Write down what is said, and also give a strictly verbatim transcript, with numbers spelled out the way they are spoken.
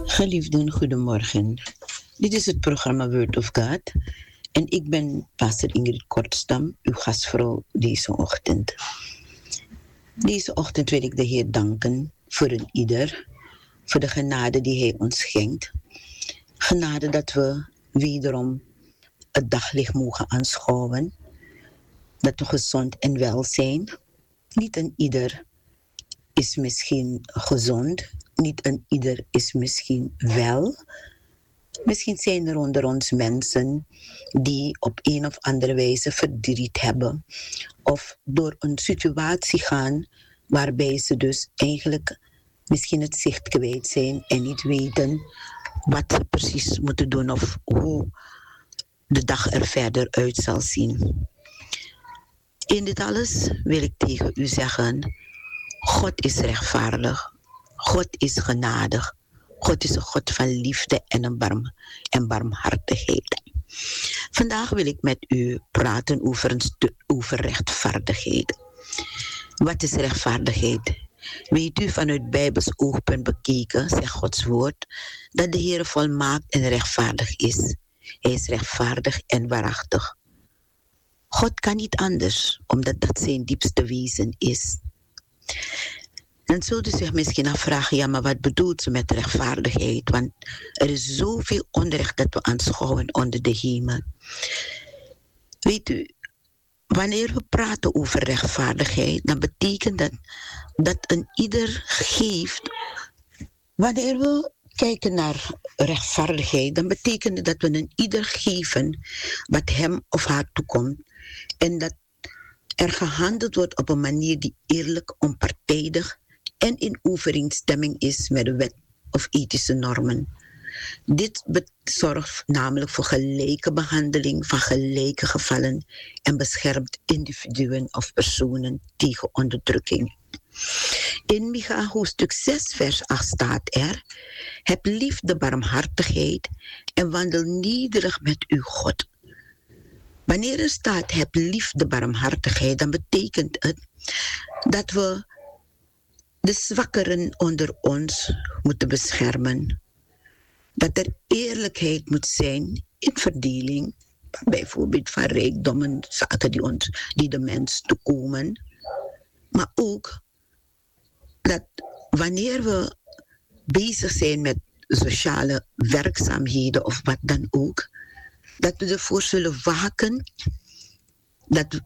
Geliefden, goedemorgen. Dit is het programma Word of God. En ik ben pastor Ingrid Kortstam, uw gastvrouw deze ochtend. Deze ochtend wil ik de Heer danken voor een ieder, voor de genade die Hij ons schenkt. Genade dat we wederom het daglicht mogen aanschouwen. Dat we gezond en wel zijn. Niet een ieder is misschien gezond. Niet een ieder is misschien wel. Misschien zijn er onder ons mensen die op een of andere wijze verdriet hebben. Of door een situatie gaan waarbij ze dus eigenlijk misschien het zicht kwijt zijn en niet weten wat ze precies moeten doen of hoe de dag er verder uit zal zien. In dit alles wil ik tegen u zeggen, God is rechtvaardig, God is genadig, God is een God van liefde en, een barm, en barmhartigheid. Vandaag wil ik met u praten over, een stu- over rechtvaardigheid. Wat is rechtvaardigheid? Weet u, vanuit Bijbels oogpunt bekeken, zegt Gods woord, dat de Heer volmaakt en rechtvaardig is. Hij is rechtvaardig en waarachtig. God kan niet anders, omdat dat zijn diepste wezen is. Dan zult u zich misschien afvragen, ja, maar wat bedoelt ze met rechtvaardigheid? Want er is zoveel onrecht dat we aanschouwen onder de hemel. Weet u, wanneer we praten over rechtvaardigheid, dan betekent dat dat een ieder geeft. Wanneer we kijken naar rechtvaardigheid, dan betekent het dat we een ieder geven wat hem of haar toekomt. En dat er gehandeld wordt op een manier die eerlijk, onpartijdig en in overeenstemming is met de wet of ethische normen. Dit zorgt namelijk voor gelijke behandeling van gelijke gevallen en beschermt individuen of personen tegen onderdrukking. In Micha hoofdstuk zes vers acht staat er: heb lief de barmhartigheid en wandel nederig met uw God. Wanneer er staat heb lief de barmhartigheid, dan betekent het dat we de zwakkeren onder ons moeten beschermen. Dat er eerlijkheid moet zijn in verdeling, bijvoorbeeld van rijkdommen, zaken die, ons, die de mens toekomen. Maar ook dat wanneer we bezig zijn met sociale werkzaamheden of wat dan ook, dat we ervoor zullen waken dat